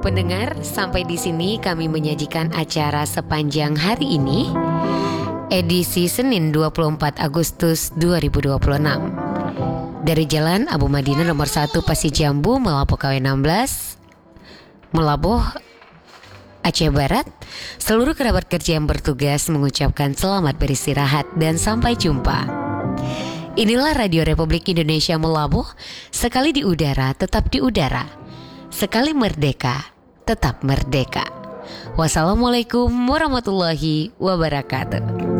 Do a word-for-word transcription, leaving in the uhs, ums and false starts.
Pendengar, sampai di sini kami menyajikan acara sepanjang hari ini, edisi Senin dua puluh empat Agustus dua ribu dua puluh enam. Dari Jalan Abu Madinah nomor satu Pasir Jambu, Melabuh K W enam belas, Melabuh Aceh Barat. Seluruh kerabat kerja yang bertugas mengucapkan selamat beristirahat dan sampai jumpa. Inilah Radio Republik Indonesia Melabuh, sekali di udara tetap di udara, sekali merdeka tetap merdeka. Wassalamualaikum warahmatullahi wabarakatuh.